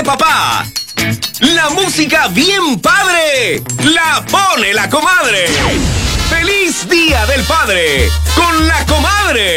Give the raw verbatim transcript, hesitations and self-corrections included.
papá. La música bien padre la pone la comadre. ¡Feliz Día del Padre con la comadre!